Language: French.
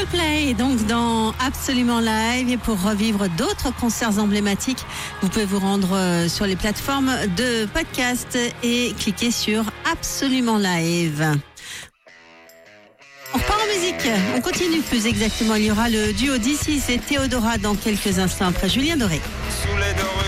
Coldplay, donc dans Absolument Live. Et pour revivre d'autres concerts emblématiques, vous pouvez vous rendre sur les plateformes de podcast et cliquer sur Absolument Live. On repart en musique, on continue plus exactement. Il y aura le duo D6 et Théodora dans quelques instants après Julien Doré.